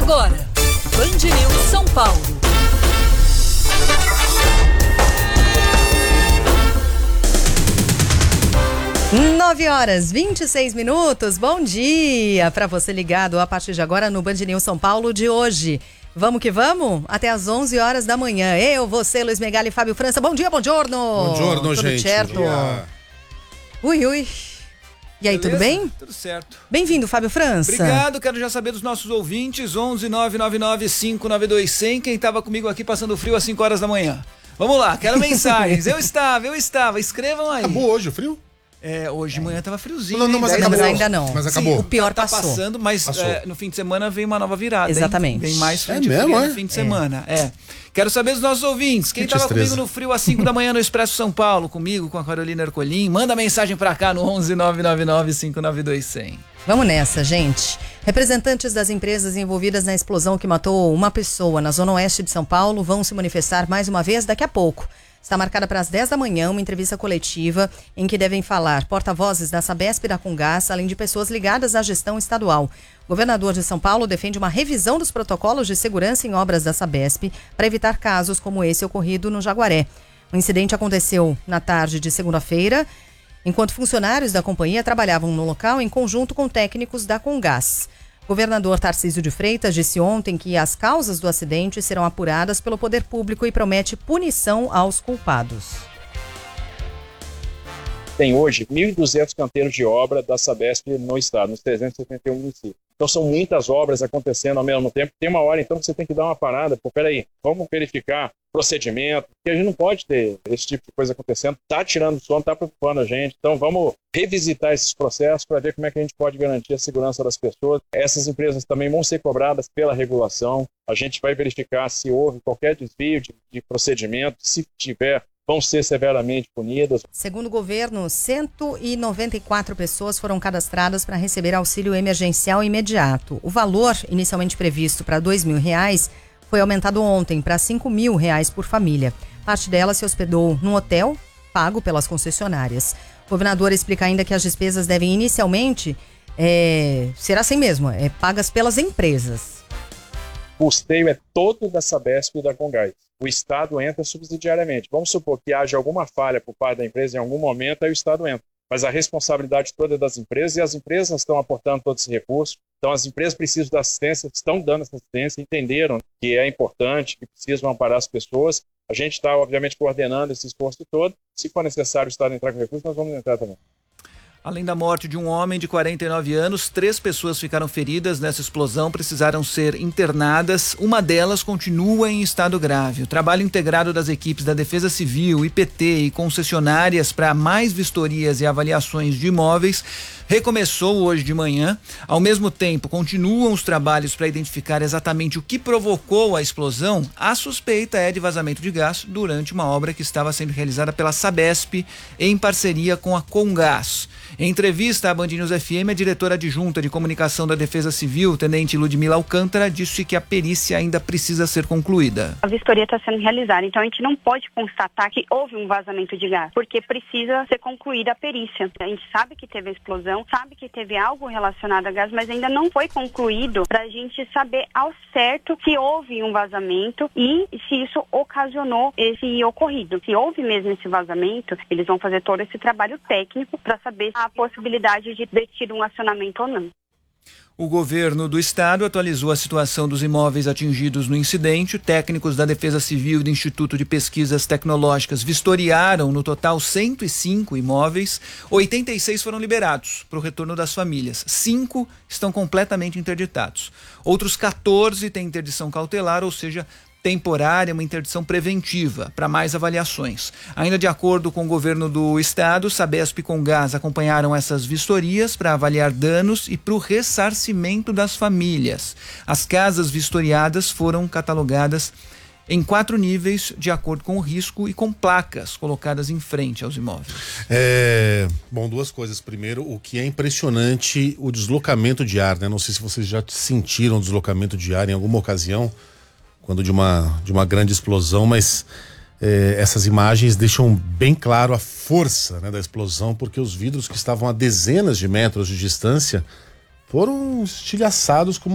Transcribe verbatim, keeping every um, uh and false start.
Agora, Band News São Paulo. nove horas, vinte e seis minutos. Bom dia para você ligado a partir de agora no Band News São Paulo de hoje. Vamos que vamos? Até às onze horas da manhã. Eu, você, Luiz Megali e Fábio França. Bom dia, bom giorno. Bom giorno, tudo gente. certo? Bom dia. Ui, ui. E aí, Beleza? tudo bem? Tudo certo. Bem-vindo, Fábio França. Obrigado, quero já saber dos nossos ouvintes, onze nove nove nove cinco nove dois zero zero, quem estava comigo aqui passando frio às cinco horas da manhã. Vamos lá, quero mensagens. Eu estava, eu estava, escrevam aí. Acabou hoje o frio? É, hoje de manhã tava friozinho. Não, não, hein? mas dez acabou. Não, mas graus. ainda não. Mas acabou. O pior Tá passou. passando, mas Passou. é, no fim de semana vem uma nova virada. hein? Exatamente. Vem mais frente É mesmo, fria é? no fim de semana. É. Quero saber dos nossos ouvintes. Quem Que tava tristeza. comigo no frio às cinco da manhã no Expresso São Paulo, comigo, com a Carolina Ercolim, manda mensagem pra cá no onze nove nove nove cinco nove dois zero zero. Vamos nessa, gente. Representantes das empresas envolvidas na explosão que matou uma pessoa na zona oeste de São Paulo vão se manifestar mais uma vez daqui a pouco. Está marcada para as dez da manhã uma entrevista coletiva em que devem falar porta-vozes da Sabesp e da Comgás, além de pessoas ligadas à gestão estadual. O governador de São Paulo defende uma revisão dos protocolos de segurança em obras da Sabesp para evitar casos como esse ocorrido no Jaguaré. O incidente aconteceu na tarde de segunda-feira, enquanto funcionários da companhia trabalhavam no local em conjunto com técnicos da Comgás. O governador Tarcísio de Freitas disse ontem que as causas do acidente serão apuradas pelo poder público e promete punição aos culpados. Tem hoje mil e duzentos canteiros de obra da Sabesp no estado, nos trezentos e setenta e um municípios. Então são muitas obras acontecendo ao mesmo tempo. Tem uma hora então que você tem que dar uma parada. Pô, peraí, vamos verificar procedimento, porque a gente não pode ter esse tipo de coisa acontecendo. Tá tirando sono, tá preocupando a gente. Então vamos revisitar esses processos para ver como é que a gente pode garantir a segurança das pessoas. Essas empresas também vão ser cobradas pela regulação. A gente vai verificar se houve qualquer desvio de, de procedimento, se tiver, vão ser severamente punidas. Segundo o governo, cento e noventa e quatro pessoas foram cadastradas para receber auxílio emergencial imediato. O valor inicialmente previsto para dois mil reais foi aumentado ontem para cinco mil reais por família. Parte dela se hospedou num hotel pago pelas concessionárias. O governador explica ainda que as despesas devem inicialmente é, ser assim mesmo, é, pagas pelas empresas. O custeio é todo da Sabesp e da Comgás. O Estado entra subsidiariamente. Vamos supor que haja alguma falha por parte da empresa em algum momento, aí o Estado entra. Mas a responsabilidade toda é das empresas e as empresas estão aportando todo esse recurso. Então as empresas precisam da assistência, estão dando essa assistência, entenderam que é importante, que precisam amparar as pessoas. A gente está, obviamente, coordenando esse esforço todo. Se for necessário o Estado entrar com recurso, nós vamos entrar também. Além da morte de um homem de quarenta e nove anos, três pessoas ficaram feridas nessa explosão, precisaram ser internadas. Uma delas continua em estado grave. O trabalho integrado das equipes da Defesa Civil, I P T e concessionárias para mais vistorias e avaliações de imóveis recomeçou hoje de manhã. Ao mesmo tempo, continuam os trabalhos para identificar exatamente o que provocou a explosão. A suspeita é de vazamento de gás durante uma obra que estava sendo realizada pela Sabesp em parceria com a Comgás. Em entrevista à Band News F M, a diretora adjunta de comunicação da Defesa Civil, tenente Ludmila Alcântara, disse que a perícia ainda precisa ser concluída. A vistoria está sendo realizada, então a gente não pode constatar que houve um vazamento de gás, porque precisa ser concluída a perícia. A gente sabe que teve a explosão, sabe que teve algo relacionado a gás, mas ainda não foi concluído para a gente saber ao certo se houve um vazamento e se isso ocasionou esse ocorrido. Se houve mesmo esse vazamento, eles vão fazer todo esse trabalho técnico para saber a possibilidade de ter tido um acionamento ou não. O governo do estado atualizou a situação dos imóveis atingidos no incidente. Técnicos da Defesa Civil e do Instituto de Pesquisas Tecnológicas vistoriaram no total cento e cinco imóveis. oitenta e seis foram liberados para o retorno das famílias. Cinco estão completamente interditados. Outros quatorze têm interdição cautelar, ou seja, temporária, uma interdição preventiva para mais avaliações. Ainda de acordo com o governo do estado, Sabesp e Comgás acompanharam essas vistorias para avaliar danos e para o ressarcimento das famílias. As casas vistoriadas foram catalogadas em quatro níveis de acordo com o risco e com placas colocadas em frente aos imóveis. É, bom, duas coisas. Primeiro, o que é impressionante, o deslocamento de ar, né? Não sei se vocês já sentiram deslocamento de ar em alguma ocasião, quando de uma, de uma grande explosão, mas é, essas imagens deixam bem claro a força, né, da explosão, porque os vidros que estavam a dezenas de metros de distância foram estilhaçados como